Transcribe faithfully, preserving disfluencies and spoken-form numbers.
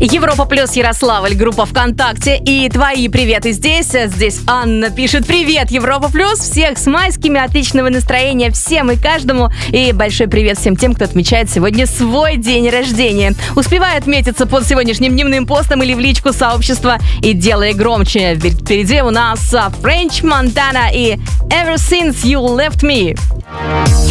Европа плюс Ярославль, группа ВКонтакте. И твои приветы здесь. Здесь Анна пишет: привет, Европа плюс. Всех с майскими, отличного настроения всем и каждому. И большой привет всем тем, кто отмечает сегодня свой день рождения. Успевай отметиться под сегодняшним дневным постом или в личку сообщества и делай громче. Впереди у нас French Montana и Ever Since You Left Me.